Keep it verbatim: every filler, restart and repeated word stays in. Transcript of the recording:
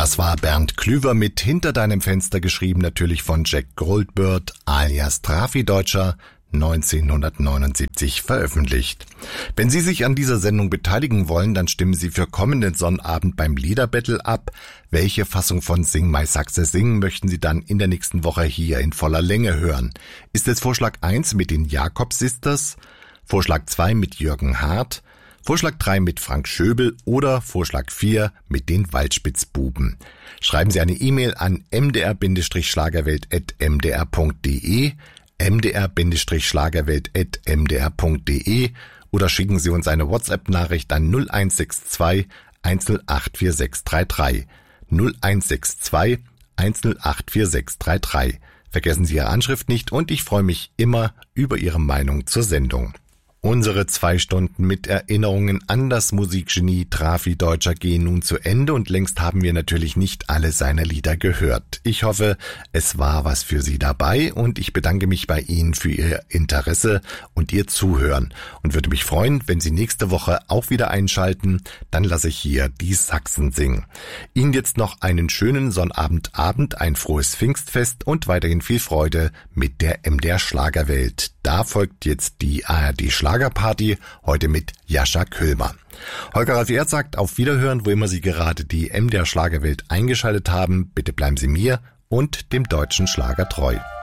Das war Bernd Klüver mit Hinter deinem Fenster, geschrieben natürlich von Jack Goldbird alias Trafi-Deutscher, neunzehnhundertneunundsiebzig veröffentlicht. Wenn Sie sich an dieser Sendung beteiligen wollen, dann stimmen Sie für kommenden Sonnabend beim Liederbattle ab. Welche Fassung von Sing My Sachse Singen möchten Sie dann in der nächsten Woche hier in voller Länge hören? Ist es Vorschlag eins mit den Jakob Sisters, Vorschlag zwei mit Jürgen Hart, Vorschlag drei mit Frank Schöbel oder Vorschlag vier mit den Waldspitzbuben? Schreiben Sie eine E-Mail an m d r schlagerwelt at m d r punkt d e, m d r schlagerwelt at m d r punkt d e oder schicken Sie uns eine WhatsApp-Nachricht an null eins sechs zwei eins null acht vier sechs drei drei. null eins sechs zwei eins null acht vier sechs drei drei. Vergessen Sie Ihre Anschrift nicht und ich freue mich immer über Ihre Meinung zur Sendung. Unsere zwei Stunden mit Erinnerungen an das Musikgenie Trafi-Deutscher gehen nun zu Ende und längst haben wir natürlich nicht alle seiner Lieder gehört. Ich hoffe, es war was für Sie dabei und ich bedanke mich bei Ihnen für Ihr Interesse und Ihr Zuhören und würde mich freuen, wenn Sie nächste Woche auch wieder einschalten. Dann lasse ich hier die Sachsen singen. Ihnen jetzt noch einen schönen Sonnabendabend, ein frohes Pfingstfest und weiterhin viel Freude mit der M D R Schlagerwelt. Da folgt jetzt die A R D Schlagerparty, heute mit Jascha Köhlmer. Holger Ralf Erd sagt auf Wiederhören, wo immer Sie gerade die M D R Schlagerwelt eingeschaltet haben. Bitte bleiben Sie mir und dem deutschen Schlager treu.